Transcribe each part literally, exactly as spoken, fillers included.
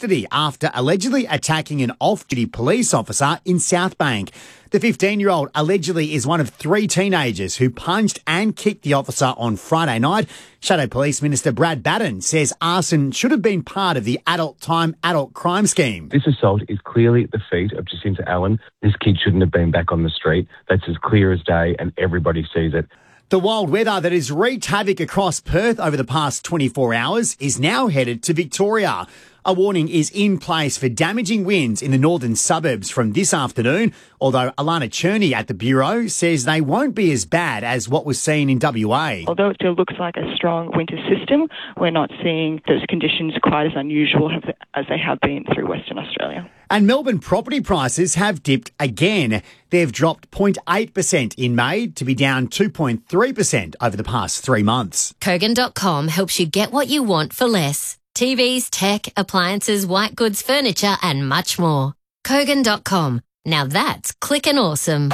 custody after allegedly attacking an off-duty police officer in Southbank. The fifteen-year-old allegedly is one of three teenagers who punched and kicked the officer on Friday night. Shadow Police Minister Brad Batten says arson should have been part of the adult time, adult crime scheme. This assault is clearly at the feet of Jacinta Allen. This kid shouldn't have been back on the street. That's as clear as day and everybody sees it. The wild weather that has wreaked havoc across Perth over the past twenty-four hours is now headed to Victoria. A warning is in place for damaging winds in the northern suburbs from this afternoon, although Alana Cherney at the Bureau says they won't be as bad as what was seen in W A. Although it still looks like a strong winter system, we're not seeing those conditions quite as unusual as they have been through Western Australia. And Melbourne property prices have dipped again. They've dropped zero point eight percent in May to be down two point three percent over the past three months. Kogan dot com helps you get what you want for less. T Vs, tech, appliances, white goods, furniture and much more. Kogan dot com. Now that's clickin' awesome.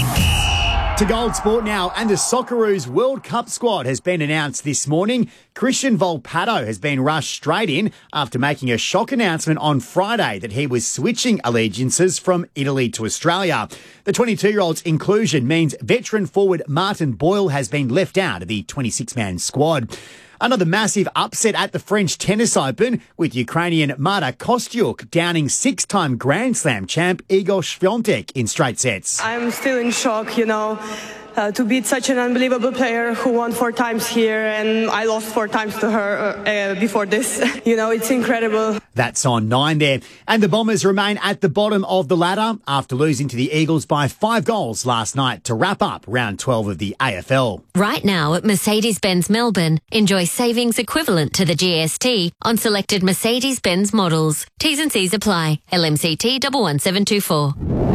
To Gold Sport now, and the Socceroos World Cup squad has been announced this morning. Christian Volpato has been rushed straight in after making a shock announcement on Friday that he was switching allegiances from Italy to Australia. The twenty-two-year-old's inclusion means veteran forward Martin Boyle has been left out of the twenty-six-man squad. Another massive upset at the French Tennis Open with Ukrainian Marta Kostyuk downing six-time Grand Slam champ Igor Swiatek in straight sets. I'm still in shock, you know, uh, to beat such an unbelievable player who won four times here, and I lost four times to her uh, uh, before this. You know, it's incredible. That's on nine there. And the Bombers remain at the bottom of the ladder after losing to the Eagles by five goals last night to wrap up round twelve of the A F L. Right now at Mercedes-Benz Melbourne, enjoy savings equivalent to the G S T on selected Mercedes-Benz models. T's and C's apply. L M C T one one seven two four.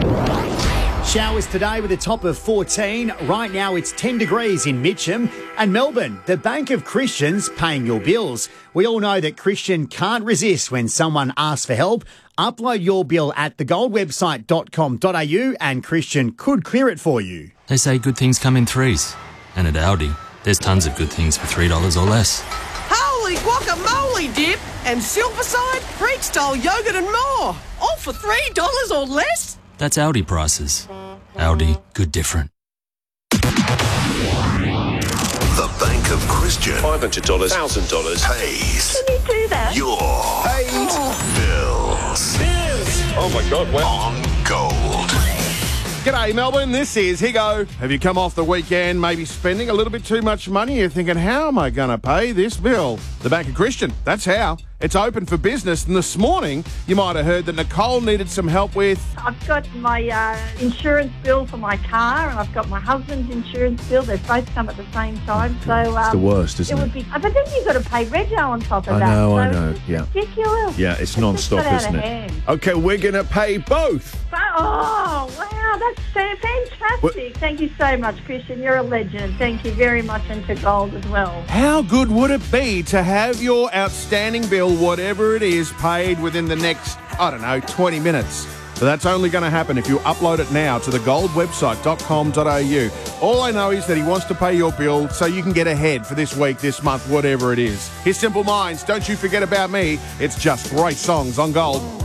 Showers today with a top of fourteen. Right now it's ten degrees in Mitcham. And Melbourne, the Bank of Christians paying your bills. We all know that Christian can't resist when someone asks for help. Upload your bill at the gold website dot com dot a u and Christian could clear it for you. They say good things come in threes. And at Aldi, there's tons of good things for three dollars or less. Holy guacamole dip and Silverside, Greek-style yogurt and more. All for three dollars or less? That's Aldi prices. Aldi, good different. The Bank of Christian. five hundred dollars, one thousand dollars. Pays. Can you do that? Your paid bills. Bills. Oh my God, wow. On Gold. G'day Melbourne, this is Higo. Have you come off the weekend maybe spending a little bit too much money? You're thinking, how am I going to pay this bill? The Bank of Christian, that's how. It's open for business, and this morning you might have heard that Nicole needed some help with... I've got my uh, insurance bill for my car, and I've got my husband's insurance bill. They both come at the same time, so... Um, it's the worst, isn't it? it? Would be, but then you've got to pay rego on top of I that. know, so I know, it's yeah. ridiculous. Yeah, it's non-stop, isn't it? Hand. Okay, we're going to pay both. But, oh, wow, that's so fantastic. What? Thank you so much, Christian. You're a legend. Thank you very much, and to Gold as well. How good would it be to have your outstanding bill, whatever it is, paid within the next, I don't know, twenty minutes? So that's only going to happen if you upload it now to the gold website dot com dot a u. All I know is that he wants to pay your bill so you can get ahead for this week, this month, whatever it is. His Simple Minds, Don't You Forget About Me. It's just great songs on Gold.